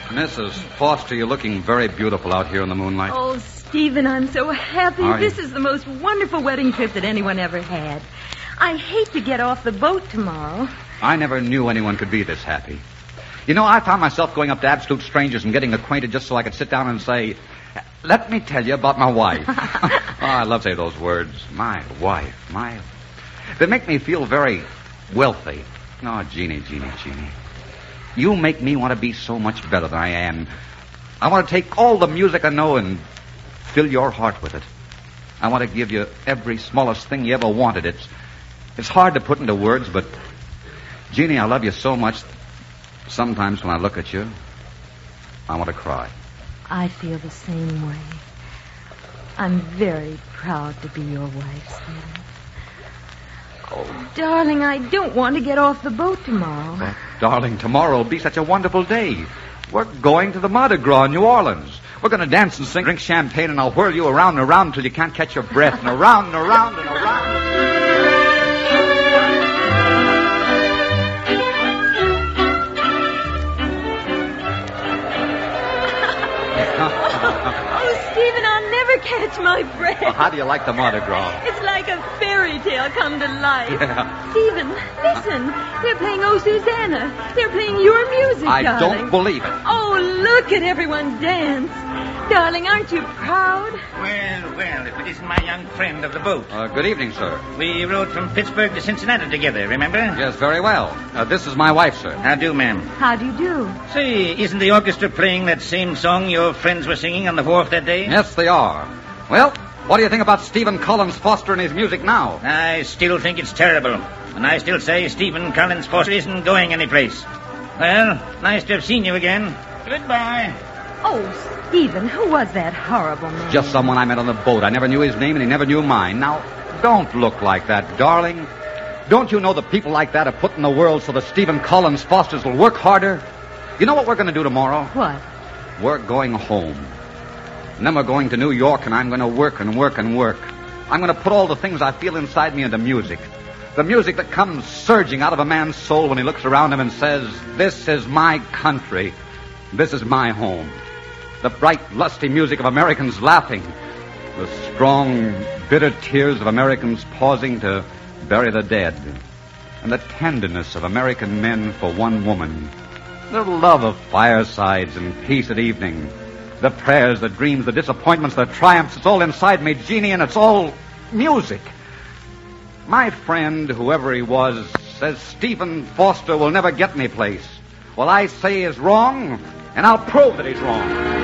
Mrs. Foster, you're looking very beautiful out here in the moonlight. Oh, Stephen, I'm so happy. Are you? This is the most wonderful wedding trip that anyone ever had. I hate to get off the boat tomorrow. I never knew anyone could be this happy. You know, I found myself going up to absolute strangers and getting acquainted just so I could sit down and say, let me tell you about my wife. Oh, I love to say those words. My wife. They make me feel very wealthy. Oh, Jeannie. You make me want to be so much better than I am. I want to take all the music I know and fill your heart with it. I want to give you every smallest thing you ever wanted. It's hard to put into words, but, Jeannie, I love you so much. Sometimes when I look at you, I want to cry. I feel the same way. I'm very proud to be your wife, Stephen. Oh, darling, I don't want to get off the boat tomorrow. But, darling, tomorrow will be such a wonderful day. We're going to the Mardi Gras in New Orleans. We're going to dance and sing, drink champagne, and I'll whirl you around and around until you can't catch your breath, and around and around and around. Oh, Stephen, I'll never catch my breath. Well, how do you like the Mardi Gras? It's like a fairy tale come to life. Yeah. Stephen, listen. They're playing Oh, Susanna. They're playing your music, I darling. don't believe it. Oh, look at everyone dance. Darling, aren't you proud? Well, if it isn't my young friend of the boat. Good evening, sir. We rode from Pittsburgh to Cincinnati together, remember? Yes, very well. This is my wife, sir. How do, ma'am? How do you do? Say, isn't the orchestra playing that same song your friends were singing on the wharf that day? Yes, they are. Well, what do you think about Stephen Collins Foster and his music now? I still think it's terrible. And I still say Stephen Collins Foster isn't going anyplace. Well, nice to have seen you again. Goodbye. Oh, Stephen, who was that horrible man? Just someone I met on the boat. I never knew his name, and he never knew mine. Now, don't look like that, darling. Don't you know that people like that are put in the world so that Stephen Collins Fosters will work harder? You know what we're going to do tomorrow? What? We're going home. And then we're going to New York, and I'm going to work and work and work. I'm going to put all the things I feel inside me into music. The music that comes surging out of a man's soul when he looks around him and says, this is my country. This is my home. The bright, lusty music of Americans laughing. The strong, bitter tears of Americans pausing to bury the dead. And the tenderness of American men for one woman. The love of firesides and peace at evening. The prayers, the dreams, the disappointments, the triumphs. It's all inside me, Jeannie, and it's all music. My friend, whoever he was, says Stephen Foster will never get any place. Well, I say he's wrong, and I'll prove that he's wrong.